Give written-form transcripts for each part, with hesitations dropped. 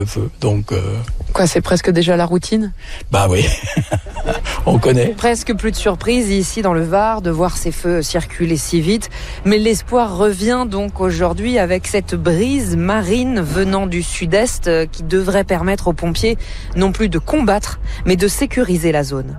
le feu. Donc, Quoi, c'est presque déjà la routine ? bah oui, on connaît. Presque plus de surprise ici dans le Var de voir ces feux circuler si vite. Mais l'espoir revient donc aujourd'hui avec cette brise marine venant du sud-est qui devrait permettre aux pompiers non plus de combattre, mais de sécuriser la zone.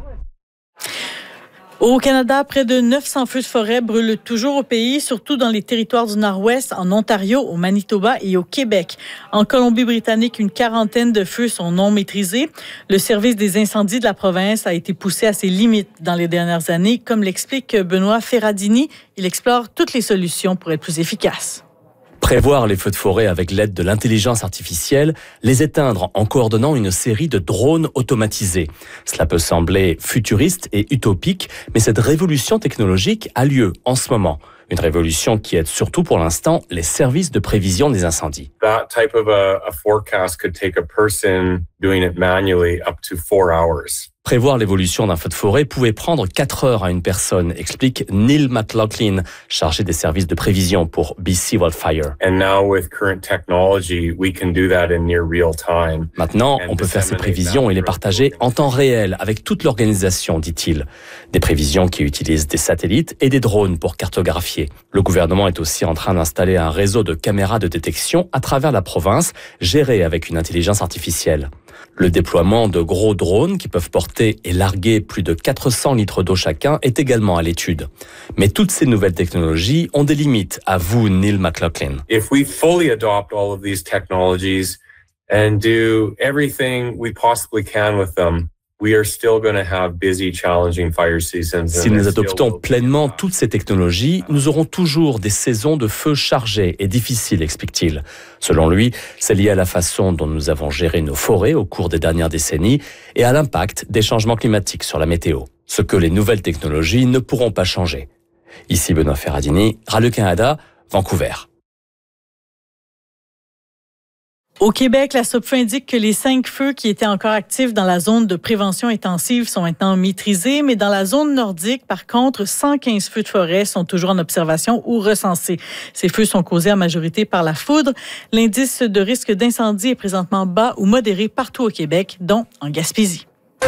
Au Canada, près de 900 feux de forêt brûlent toujours au pays, surtout dans les territoires du Nord-Ouest, en Ontario, au Manitoba et au Québec. En Colombie-Britannique, une quarantaine de feux sont non maîtrisés. Le service des incendies de la province a été poussé à ses limites dans les dernières années, comme l'explique Benoît Ferradini. Il explore toutes les solutions pour être plus efficace. Prévoir les feux de forêt avec l'aide de l'intelligence artificielle, les éteindre en coordonnant une série de drones automatisés. Cela peut sembler futuriste et utopique, mais cette révolution technologique a lieu en ce moment. Une révolution qui aide surtout pour l'instant les services de prévision des incendies. That type of a forecast could take a person doing it manually up to 4 hours. Prévoir l'évolution d'un feu de forêt pouvait prendre 4 heures à une personne, explique Neil McLaughlin, chargé des services de prévision pour BC Wildfire. And now with current technology, we can do that in near real time. Maintenant, on peut faire ces prévisions et les partager en temps réel avec toute l'organisation, dit-il. Des prévisions qui utilisent des satellites et des drones pour cartographier. Le gouvernement est aussi en train d'installer un réseau de caméras de détection à travers la province, géré avec une intelligence artificielle. Le déploiement de gros drones qui peuvent porter et larguer plus de 400 litres d'eau chacun est également à l'étude. Mais toutes ces nouvelles technologies ont des limites, avoue Neil McLaughlin. If we fully adopt all of these technologies and do everything we possibly can with them, we are still going to have busy, challenging fire seasons. Si nous adoptons pleinement toutes ces technologies, nous aurons toujours des saisons de feu chargées et difficiles, explique-t-il. Selon lui, c'est lié à la façon dont nous avons géré nos forêts au cours des dernières décennies et à l'impact des changements climatiques sur la météo. Ce que les nouvelles technologies ne pourront pas changer. Ici Benoît Ferradini, Radio-Canada, Vancouver. Au Québec, la SOPFEA indique que les 5 feux qui étaient encore actifs dans la zone de prévention intensive sont maintenant maîtrisés, mais dans la zone nordique, par contre, 115 feux de forêt sont toujours en observation ou recensés. Ces feux sont causés en majorité par la foudre. L'indice de risque d'incendie est présentement bas ou modéré partout au Québec, dont en Gaspésie.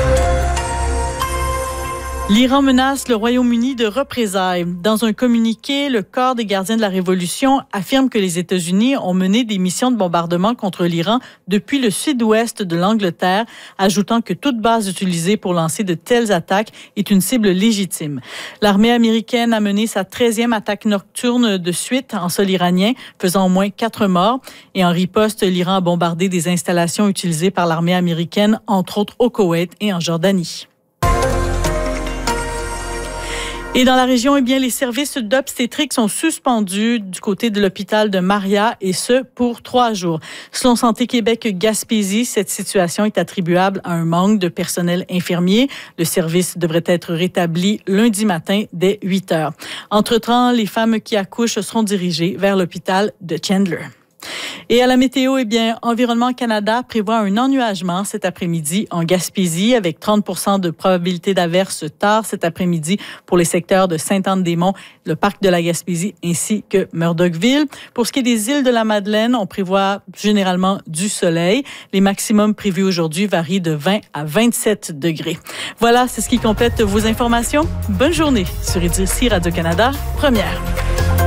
L'Iran menace le Royaume-Uni de représailles. Dans un communiqué, le corps des gardiens de la Révolution affirme que les États-Unis ont mené des missions de bombardement contre l'Iran depuis le sud-ouest de l'Angleterre, ajoutant que toute base utilisée pour lancer de telles attaques est une cible légitime. L'armée américaine a mené sa 13e attaque nocturne de suite en sol iranien, faisant au moins 4 morts. Et en riposte, l'Iran a bombardé des installations utilisées par l'armée américaine, entre autres au Koweït et en Jordanie. Et dans la région, les services d'obstétrique sont suspendus du côté de l'hôpital de Maria, et ce, pour 3 jours. Selon Santé Québec Gaspésie, cette situation est attribuable à un manque de personnel infirmier. Le service devrait être rétabli lundi matin dès 8 heures. Entre-temps, les femmes qui accouchent seront dirigées vers l'hôpital de Chandler. Et à la météo, Environnement Canada prévoit un ennuagement cet après-midi en Gaspésie avec 30% de probabilité d'averse tard cet après-midi pour les secteurs de Sainte-Anne-des-Monts, le parc de la Gaspésie ainsi que Murdochville. Pour ce qui est des îles de la Madeleine, on prévoit généralement du soleil. Les maximums prévus aujourd'hui varient de 20 à 27 degrés. Voilà, c'est ce qui complète vos informations. Bonne journée sur ici Radio-Canada, première.